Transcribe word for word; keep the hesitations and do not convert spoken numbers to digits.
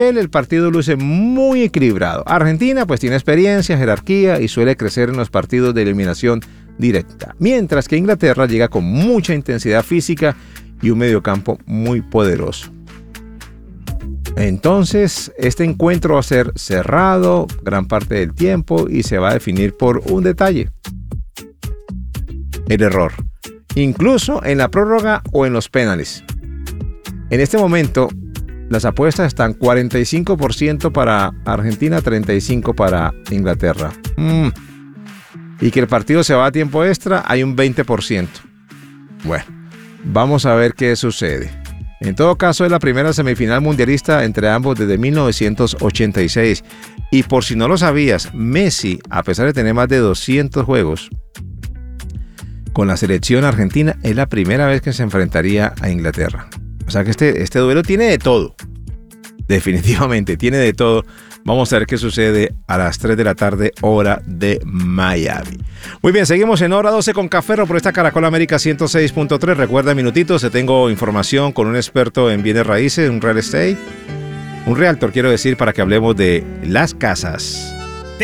el partido luce muy equilibrado. Argentina pues tiene experiencia, jerarquía y suele crecer en los partidos de eliminación directa, mientras que Inglaterra llega con mucha intensidad física y un mediocampo muy poderoso. Entonces, este encuentro va a ser cerrado gran parte del tiempo y se va a definir por un detalle: el error, incluso en la prórroga o en los penales. En este momento, las apuestas están cuarenta y cinco por ciento para Argentina, treinta y cinco por ciento para Inglaterra. Mm. Y que el partido se va a tiempo extra, hay un veinte por ciento. Bueno, vamos a ver qué sucede. En todo caso, es la primera semifinal mundialista entre ambos desde mil novecientos ochenta y seis. Y por si no lo sabías, Messi, a pesar de tener más de doscientos juegos con la selección argentina, es la primera vez que se enfrentaría a Inglaterra. O sea que este, este duelo tiene de todo. Definitivamente, tiene de todo. Vamos a ver qué sucede a las tres de la tarde, hora de Miami. Muy bien, seguimos en Hora doce con Café por esta Caracol América ciento seis punto tres. Recuerda, minutitos, te tengo información con un experto en bienes raíces, un real estate, un realtor, quiero decir, para que hablemos de las casas.